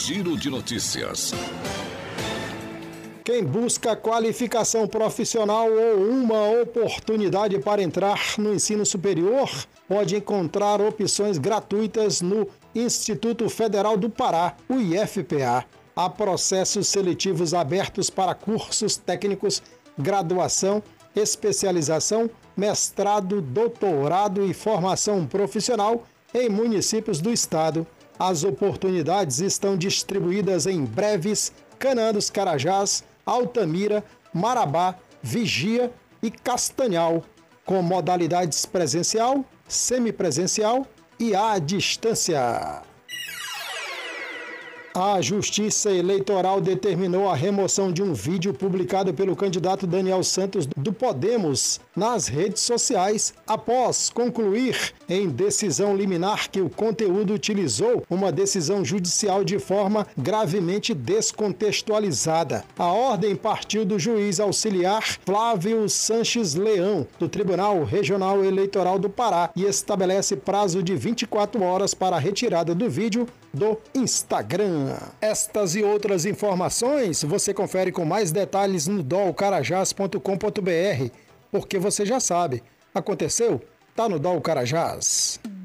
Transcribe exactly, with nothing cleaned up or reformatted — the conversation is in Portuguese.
Giro de Notícias. Quem busca qualificação profissional ou uma oportunidade para entrar no ensino superior pode encontrar opções gratuitas no Instituto Federal do Pará, o I F P A. Há processos seletivos abertos para cursos técnicos, graduação, especialização, mestrado, doutorado e formação profissional em municípios do estado. As oportunidades estão distribuídas em Breves, Canaã dos Carajás, Altamira, Marabá, Vigia e Castanhal, com modalidades presencial, semipresencial e à distância. A Justiça Eleitoral determinou a remoção de um vídeo publicado pelo candidato Daniel Santos do Podemos nas redes sociais após concluir em decisão liminar que o conteúdo utilizou uma decisão judicial de forma gravemente descontextualizada. A ordem partiu do juiz auxiliar Flávio Sanches Leão, do Tribunal Regional Eleitoral do Pará, e estabelece prazo de vinte e quatro horas para a retirada do vídeo do Instagram. Estas e outras informações você confere com mais detalhes no dol carajás ponto com ponto br, porque você já sabe, aconteceu, tá no Dol Carajás.